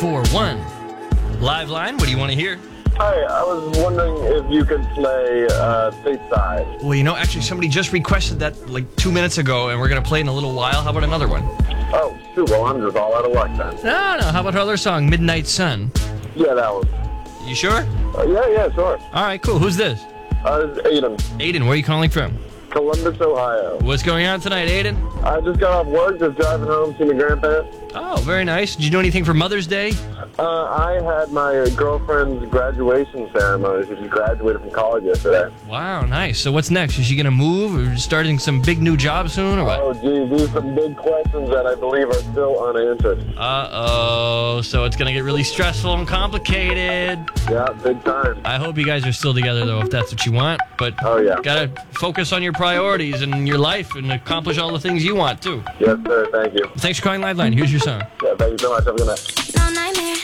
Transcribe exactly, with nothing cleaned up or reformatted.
four one. Live line, what do you want to hear? Hi, I was wondering if you could play uh, Stateside. Well, you know, actually, somebody just requested that like two minutes ago, and we're going to play in a little while. How about another one? Oh, shoot, well, I'm just all out of luck then. No, no, how about her other song, Midnight Sun? Yeah, that one. You sure? Uh, yeah, yeah, sure. All right, cool. Who's this? Uh, it's Aiden, Aiden, where are you calling from? Columbus, Ohio. What's going on tonight, Aiden? I just got off work, just driving home, see my grandparents. Oh, very nice. Did you do anything for Mother's Day? Uh, I had my girlfriend's graduation ceremony. She just graduated from college yesterday. Wow, nice. So what's next? Is she going to move or starting some big new job soon or what? Oh, geez, these are some big questions that I believe are still unanswered. Uh-oh. So it's going to get really stressful and complicated. Yeah, big time. I hope you guys are still together, though, if that's what you want. But oh, yeah. got to focus on your priorities and your life and accomplish all the things you want, too. Yes, sir. Thank you. Thanks for calling Liveline. Here's your song. Yeah, thank you so much. Have a good night. No nightmare.